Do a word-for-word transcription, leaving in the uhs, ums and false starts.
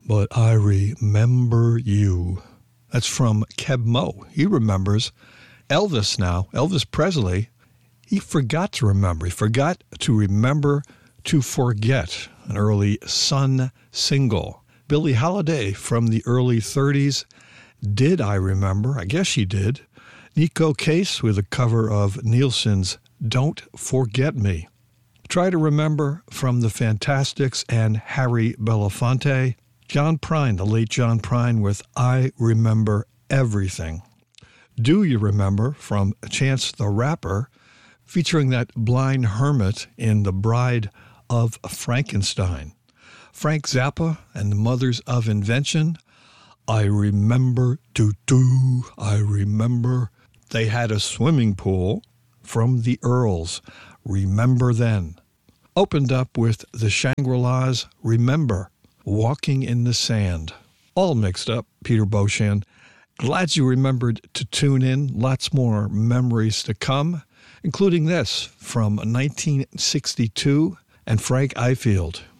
but I remember you. That's from Keb Mo. He remembers Elvis now, Elvis Presley. He forgot to remember. He forgot to remember to forget, an early Sun single. Billie Holiday from the early thirties, Did I Remember? I guess she did. Nico Case with a cover of Nielsen's Don't Forget Me. Try to Remember from the Fantastics and Harry Belafonte. John Prine, the late John Prine with I Remember Everything. Do You Remember from Chance the Rapper, featuring that blind hermit in The Bride of Frankenstein. Frank Zappa and the Mothers of Invention. I remember, do-do, I remember. They had a swimming pool from the Earls. Remember Then. Opened up with the Shangri-Las. Remember, Walking in the Sand. All mixed up, Peter Beauchamp. Glad you remembered to tune in. Lots more memories to come, including this from nineteen sixty-two and Frank Ifield.